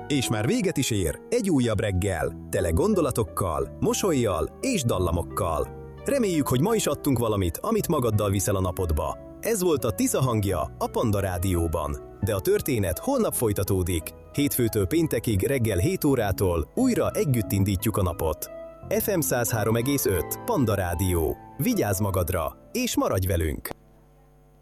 És már véget is ér egy újabb reggel, tele gondolatokkal, mosollyal és dallamokkal. Reméljük, hogy ma is adtunk valamit, amit magaddal viszel a napodba. Ez volt a Tisza hangja a Panda Rádióban. De a történet holnap folytatódik. Hétfőtől péntekig reggel 7 órától újra együtt indítjuk a napot. FM 103,5 Panda Rádió. Vigyázz magadra, és maradj velünk!